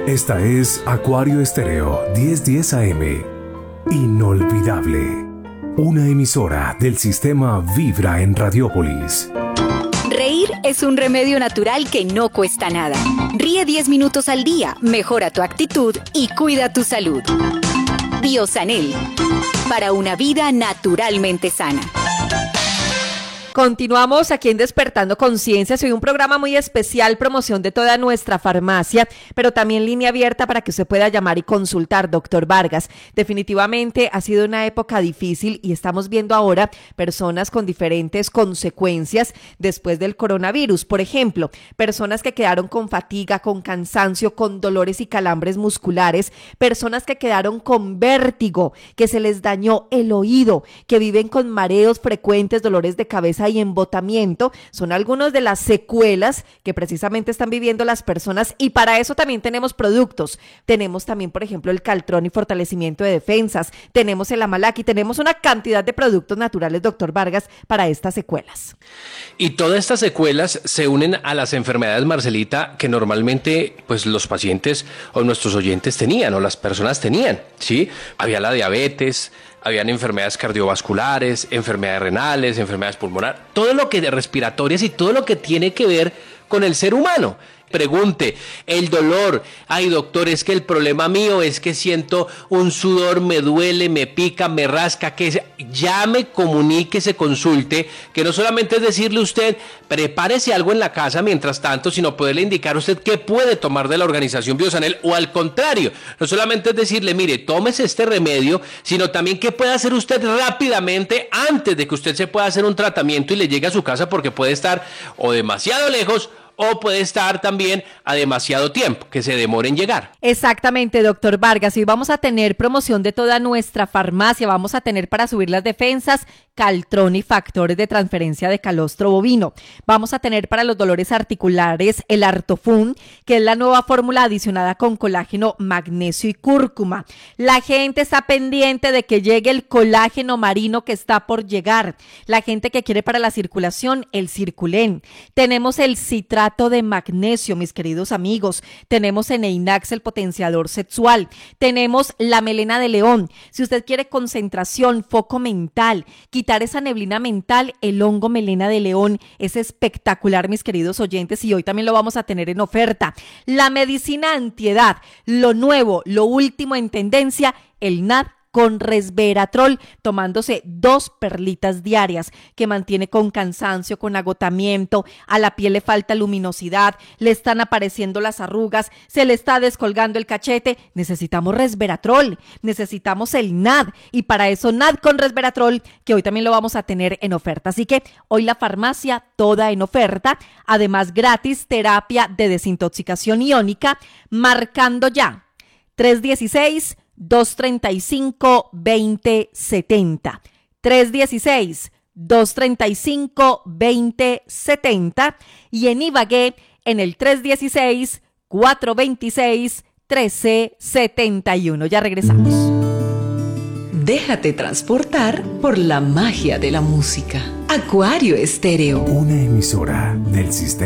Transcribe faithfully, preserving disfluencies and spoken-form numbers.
Esta es Acuario Estéreo diez diez A M. Inolvidable. Una emisora del sistema Vibra en Radiópolis. Reír es un remedio natural que no cuesta nada. Ríe diez minutos al día, mejora tu actitud y cuida tu salud. Biosanel, para una vida naturalmente sana. Continuamos aquí en Despertando Conciencias. Hoy un programa muy especial, promoción de toda nuestra farmacia, pero también línea abierta para que usted pueda llamar y consultar, doctor Vargas. Definitivamente ha sido una época difícil y estamos viendo ahora personas con diferentes consecuencias después del coronavirus. Por ejemplo, personas que quedaron con fatiga, con cansancio, con dolores y calambres musculares, personas que quedaron con vértigo, que se les dañó el oído, que viven con mareos frecuentes, dolores de cabeza y embotamiento. Son algunas de las secuelas que precisamente están viviendo las personas, y para eso también tenemos productos. Tenemos también, por ejemplo, el Caltrón y fortalecimiento de defensas, tenemos el Amalaki, tenemos una cantidad de productos naturales, doctor Vargas, para estas secuelas. Y todas estas secuelas se unen a las enfermedades, Marcelita, que normalmente pues los pacientes o nuestros oyentes tenían, o las personas tenían, ¿sí? Había la diabetes, habían enfermedades cardiovasculares, enfermedades renales, enfermedades pulmonares, todo lo que de respiratorias y todo lo que tiene que ver con el ser humano. Pregunte, el dolor, ay doctor, es que el problema mío es que siento un sudor, me duele, me pica, me rasca, que llame, comuníquese, consulte, que no solamente es decirle a usted, prepárese algo en la casa mientras tanto, sino poderle indicar a usted qué puede tomar de la organización Biosanel, o al contrario, no solamente es decirle, mire, tómese este remedio, sino también qué puede hacer usted rápidamente antes de que usted se pueda hacer un tratamiento y le llegue a su casa, porque puede estar o demasiado lejos o puede estar también a demasiado tiempo, que se demore en llegar. Exactamente, doctor Vargas. Hoy vamos a tener promoción de toda nuestra farmacia. Vamos a tener para subir las defensas Caltrón y factores de transferencia de calostro bovino. Vamos a tener para los dolores articulares el Artofun, que es la nueva fórmula adicionada con colágeno, magnesio y cúrcuma. La gente está pendiente de que llegue el colágeno marino que está por llegar. La gente que quiere para la circulación, el Circulen. Tenemos el citrato de magnesio, mis queridos amigos. Tenemos Eneinax, el potenciador sexual. Tenemos la melena de león. Si usted quiere concentración, foco mental, quitar esa neblina mental, el hongo melena de león es espectacular, mis queridos oyentes, y hoy también lo vamos a tener en oferta. La medicina antiedad, lo nuevo, lo último en tendencia, el N A D con resveratrol, tomándose dos perlitas diarias, que mantiene con cansancio, con agotamiento, a la piel le falta luminosidad, le están apareciendo las arrugas, se le está descolgando el cachete. Necesitamos resveratrol, necesitamos el N A D, y para eso N A D con resveratrol, que hoy también lo vamos a tener en oferta. Así que hoy la farmacia toda en oferta, además gratis terapia de desintoxicación iónica, marcando ya tres uno seis, dos tres cinco, dos cero siete cero, tres uno seis, dos tres cinco, dos cero siete cero, y en Ibagué en el tres uno seis, cuatro dos seis, uno tres siete uno. Ya regresamos. Déjate transportar por la magia de la música. Acuario Estéreo. Una emisora del sistema